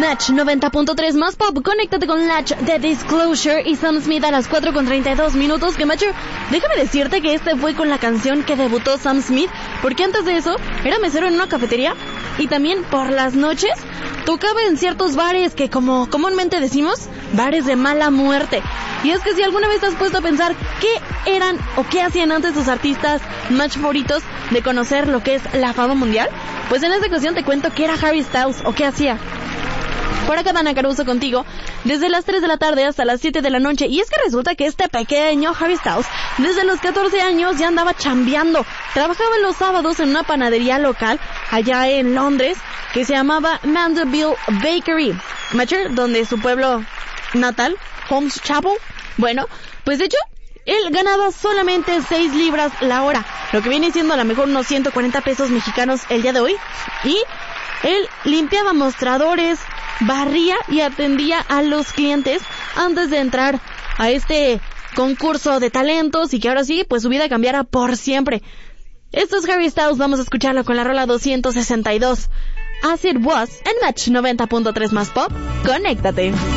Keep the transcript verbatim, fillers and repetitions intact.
Match noventa punto tres más pop. Conéctate con Latch de Disclosure y Sam Smith a las cuatro con treinta y dos minutos. Que macho, déjame decirte que este fue con la canción que debutó Sam Smith, porque antes de eso era mesero en una cafetería y también por las noches tocaba en ciertos bares que, como comúnmente decimos, bares de mala muerte. Y es que si alguna vez te has puesto a pensar qué eran o qué hacían antes tus artistas más favoritos de conocer lo que es la fama mundial, pues en esta ocasión te cuento qué era Harry Styles o qué hacía. Por acá Dana Caruso contigo, desde las tres de la tarde hasta las siete de la noche. Y es que resulta que este pequeño Harry Styles, desde los catorce años ya andaba chambeando. Trabajaba los sábados en una panadería local allá en Londres que se llamaba Mandeville Bakery, Macher, donde su pueblo natal, Holmes Chapel. Bueno, pues de hecho, él ganaba solamente seis libras la hora, lo que viene siendo a lo mejor unos ciento cuarenta pesos mexicanos el día de hoy. Y él limpiaba mostradores, barría y atendía a los clientes antes de entrar a este concurso de talentos y que ahora sí, pues su vida cambiara por siempre. Esto es Harry Styles, vamos a escucharlo con la rola doscientos sesenta y dos. As It Was en Match noventa punto tres más pop. Conéctate.